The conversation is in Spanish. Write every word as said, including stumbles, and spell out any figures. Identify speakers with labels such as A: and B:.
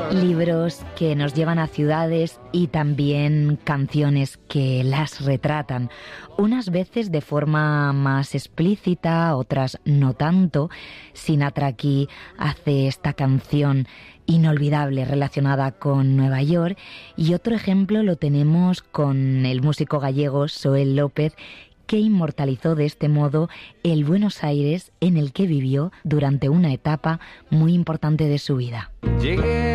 A: Libros que nos llevan a ciudades y también canciones que las retratan, unas veces de forma más explícita, otras no tanto. Sinatra aquí hace esta canción inolvidable relacionada con Nueva York, y otro ejemplo lo tenemos con el músico gallego Xoel López, que inmortalizó de este modo el Buenos Aires en el que vivió durante una etapa muy importante de su vida.
B: Llegué